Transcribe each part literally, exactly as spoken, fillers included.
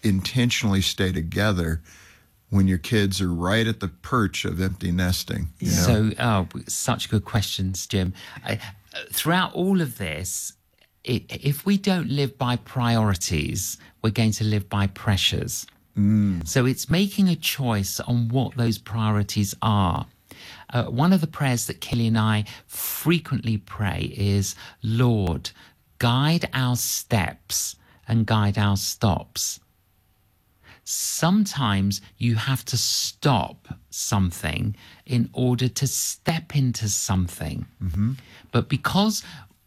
intentionally stay together when your kids are right at the perch of empty nesting? You know? So, oh, such good questions, Jim. I, throughout all of this, it, if we don't live by priorities, we're going to live by pressures. Mm. So it's making a choice on what those priorities are. Uh, one of the prayers that Killy and I frequently pray is, Lord, guide our steps and guide our stops. Sometimes you have to stop something in order to step into something. Mm-hmm. But because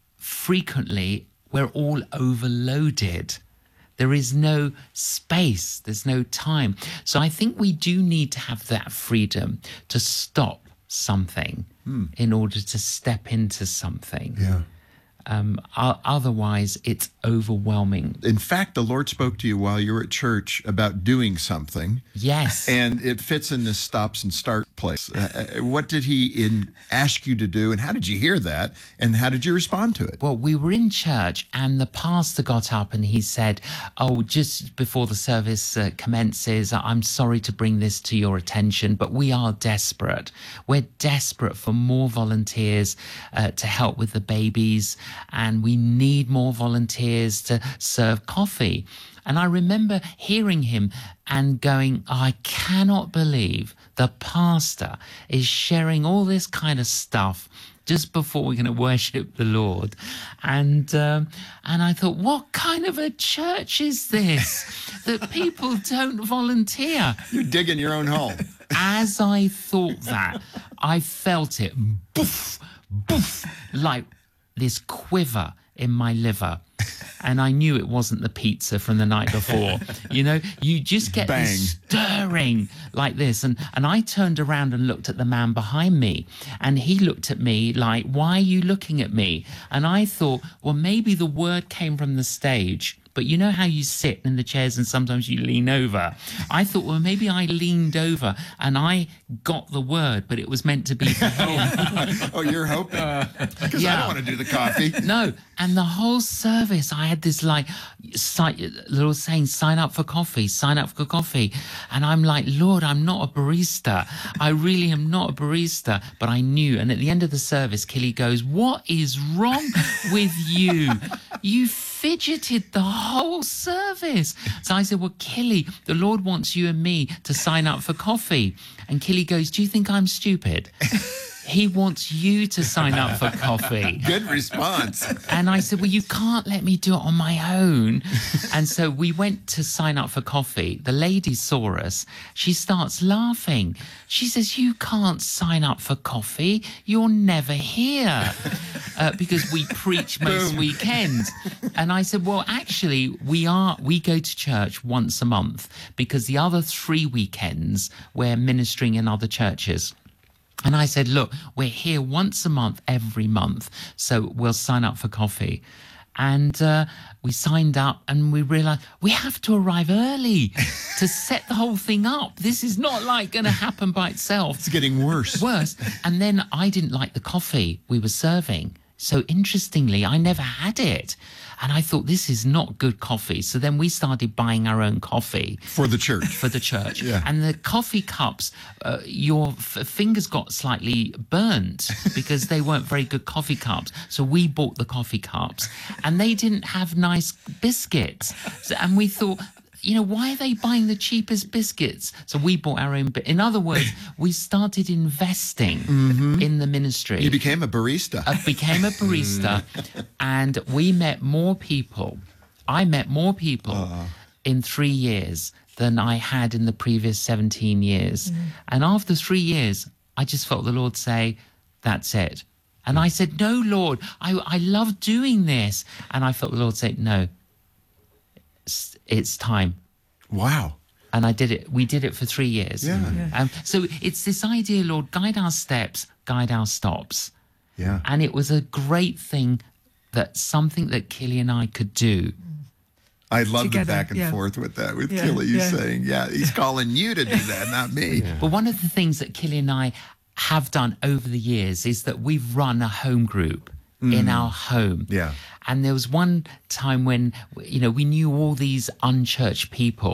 frequently we're all overloaded, there is no space, there's no time. So I think we do need to have that freedom to stop something mm. in order to step into something. Yeah. Um, otherwise, it's overwhelming. In fact, the Lord spoke to you while you were at church about doing something. Yes. And it fits in this stops and start place. Uh, what did he in, ask you to do, and how did you hear that, and how did you respond to it? Well, we were in church, and the pastor got up and he said, oh, just before the service uh, commences, I'm sorry to bring this to your attention, but we are desperate. We're desperate for more volunteers uh, to help with the babies, and we need more volunteers to serve coffee. And I remember hearing him and going, oh, I cannot believe the pastor is sharing all this kind of stuff just before we're going to worship the Lord. And um, and I thought, what kind of a church is this that people don't volunteer? You're digging your own hole. As I thought that, I felt it, boof, boof, like this quiver in my liver. And I knew it wasn't the pizza from the night before. You know, you just get Bang. this stirring like this. And, and I turned around and looked at the man behind me. And he looked at me like, why are you looking at me? And I thought, well, maybe the word came from the stage. But you know how you sit in the chairs and sometimes you lean over? I thought, well, maybe I leaned over and I got the word, but it was meant to be for him. Oh, you're hoping? Because yeah. I don't want to do the coffee. No. And the whole service, I had this like si- little saying, sign up for coffee, sign up for coffee. And I'm like, Lord, I'm not a barista. I really am not a barista. But I knew. And at the end of the service, Killy goes, what is wrong with you? You fidgeted the whole service. So I said, well, Killy, the Lord wants you and me to sign up for coffee. And Killy goes, do you think I'm stupid? He wants you to sign up for coffee. Good response. And I said, well, you can't let me do it on my own. And so we went to sign up for coffee. The lady saw us. She starts laughing. She says, you can't sign up for coffee. You're never here. Uh, because we preach most Boom. weekends. And I said, well, actually, we are, we go to church once a month because the other three weekends we're ministering in other churches. And I said, look, we're here once a month, every month, so we'll sign up for coffee. And uh, we signed up and we realized we have to arrive early to set the whole thing up. This is not like going to happen by itself. It's getting worse. Worse. And then I didn't like the coffee we were serving. So interestingly, I never had it. And I thought, this is not good coffee. So then we started buying our own coffee. For the church. For the church. Yeah. And the coffee cups, uh, your f- fingers got slightly burnt because they weren't very good coffee cups. So we bought the coffee cups. And they didn't have nice biscuits. So, and we thought, you know, why are they buying the cheapest biscuits? So we bought our own. In other words, we started investing mm-hmm. in the ministry. You became a barista. I became a barista, and we met more people. I met more people uh. in three years than I had in the previous seventeen years. Mm. And after three years, I just felt the Lord say, that's it. And I said, no, Lord, I, I love doing this. And I felt the Lord say, no. It's, it's time. Wow. And I did it. We did it for three years. Yeah. yeah. Um, so it's this idea, Lord, guide our steps, guide our stops. Yeah. And it was a great thing that something that Killy and I could do. I love Together, the back and yeah. forth with that, with yeah, Killy yeah. saying, yeah, he's calling you to do that, not me. Yeah. But one of the things that Killy and I have done over the years is that we've run a home group mm. in our home. Yeah. And there was one time when, you know, we knew all these unchurched people